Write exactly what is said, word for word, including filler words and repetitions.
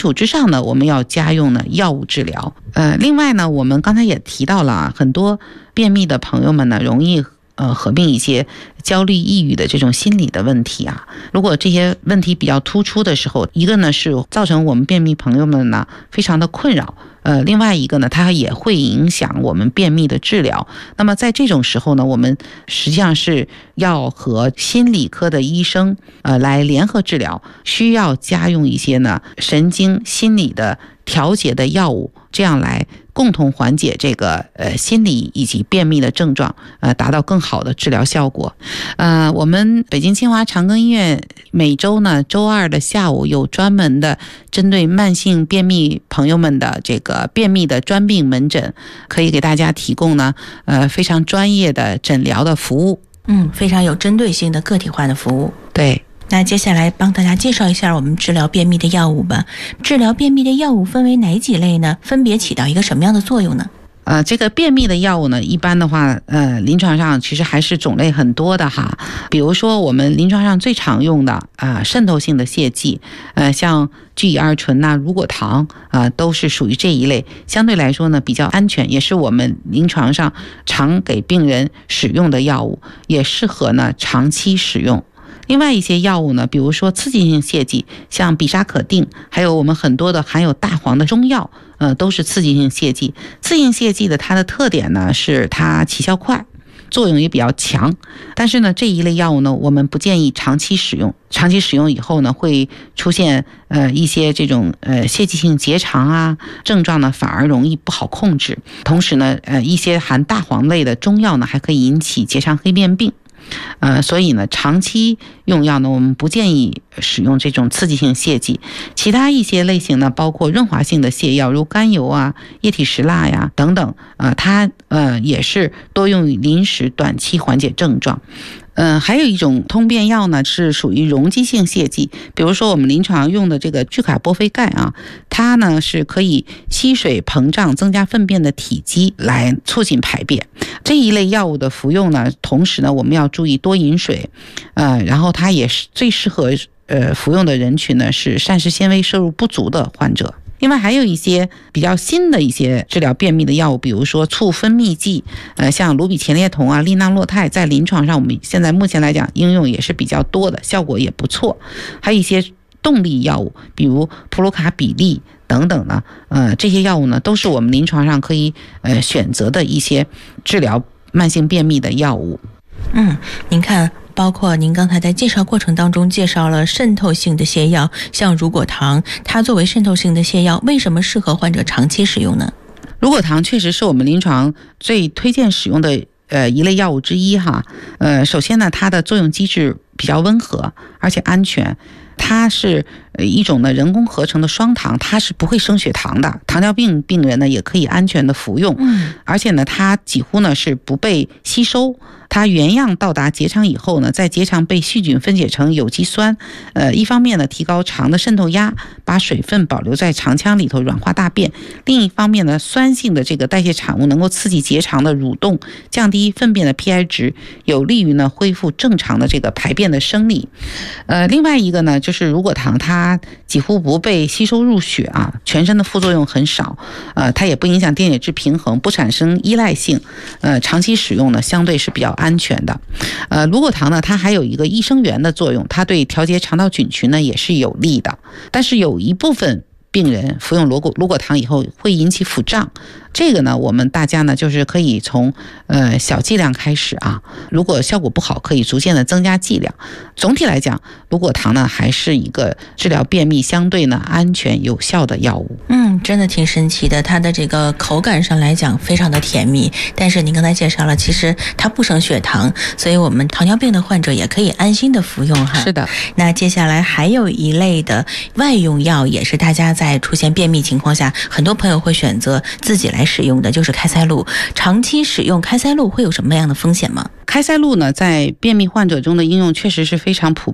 础之上呢，我们要加用呢药物治疗。呃，另外呢，我们刚才也提到了啊，很多便秘的朋友们呢，容易呃合并一些焦虑、抑郁的这种心理的问题啊。如果这些问题比较突出的时候，一个呢是造成我们便秘朋友们呢非常的困扰。呃，另外一个呢，它也会影响我们便秘的治疗。那么在这种时候呢，我们实际上是要和心理科的医生呃来联合治疗，需要加用一些呢神经心理的调节的药物，这样来共同缓解这个呃心理以及便秘的症状，呃，达到更好的治疗效果。呃，我们北京清华长庚医院每周呢周二的下午有专门的针对慢性便秘朋友们的这个便秘的专病门诊，可以给大家提供呢呃非常专业的诊疗的服务。 嗯，非常有针对性的个体化的服务。 对。 那接下来帮大家介绍一下我们治疗便秘的药物吧。治疗便秘的药物分为哪几类呢？分别起到一个什么样的作用呢？ 呃，这个便秘的药物呢，一般的话，呃，临床上其实还是种类很多的哈。比如说我们临床上最常用的啊、呃，渗透性的泻剂，呃，像聚乙二醇呐、乳果糖啊、呃，都是属于这一类。相对来说呢，比较安全，也是我们临床上常给病人使用的药物，也适合呢长期使用。另外一些药物呢，比如说刺激性泻剂，像比沙可定，还有我们很多的含有大黄的中药，呃，都是刺激性泻剂。刺激性泻剂的它的特点呢是它起效快，作用也比较强。但是呢，这一类药物呢，我们不建议长期使用。长期使用以后呢，会出现呃一些这种呃泄气性结肠啊症状呢，反而容易不好控制。同时呢，呃一些含大黄类的中药呢，还可以引起结肠黑变病。呃，所以呢，长期用药呢，我们不建议使用这种刺激性泻剂。其他一些类型呢，包括润滑性的泻药，如甘油啊、液体石蜡呀等等，呃，它呃也是多用于临时短期缓解症状。嗯、呃，还有一种通便药呢，是属于溶剂性泻剂，比如说我们临床用的这个聚卡波菲钙啊，它呢是可以吸水膨胀，增加粪便的体积，来促进排便。这一类药物的服用呢，同时呢，我们要注意多饮水，呃，然后它也是最适合呃服用的人群呢是膳食纤维摄入不足的患者。另外还有一些比较新的一些治疗便秘的药物，比如说促分泌剂，呃，像卢比前列酮啊、利纳洛肽，在临床上我们现在目前来讲应用也是比较多的，效果也不错。还有一些动力药物，比如普鲁卡比利等等呢，呃，这些药物呢都是我们临床上可以呃选择的一些治疗慢性便秘的药物。 嗯，您看。包括您刚才在介绍过程当中介绍了渗透性的泻药，像乳果糖，它作为渗透性的泻药，为什么适合患者长期使用呢？ 乳果糖确实是我们临床最推荐使用的呃一类药物之一哈。呃，首先呢，它的作用机制比较温和，而且安全。它是一种呢人工合成的双糖，它是不会升血糖的，糖尿病病人呢也可以安全的服用。嗯，而且呢，它几乎呢是不被吸收。它原样到达结肠以后呢，在结肠被细菌分解成有机酸，呃，一方面呢提高肠的渗透压，把水分保留在肠腔里头软化大便；另一方面呢，酸性的这个代谢产物能够刺激结肠的蠕动，降低粪便的 pH 值，有利于呢恢复正常的这个排便的生理。呃，另外一个呢，就是乳果糖它几乎不被吸收入血啊，全身的副作用很少，呃，它也不影响电解质平衡，不产生依赖性，呃，长期使用呢相对是比较安全的。呃，乳果糖呢，它还有一个益生元的作用，它对调节肠道菌群呢也是有利的。但是有一部分病人服用乳果乳果糖以后会引起腹胀，这个呢，我们大家呢就是可以从呃小剂量开始啊，如果效果不好，可以逐渐的增加剂量。总体来讲，乳果糖呢还是一个治疗便秘相对呢安全有效的药物。 嗯，真的挺神奇的，它的这个口感上来讲非常的甜蜜，但是您刚才介绍了，其实它不升血糖，所以我们糖尿病的患者也可以安心的服用哈。 是的。 那接下来还有一类的外用药，也是大家在出现便秘情况下，很多朋友会选择自己来使用的，就是开塞露。长期使用开塞露会有什么样的风险吗？ 开塞露呢，在便秘患者中的应用确实是非常普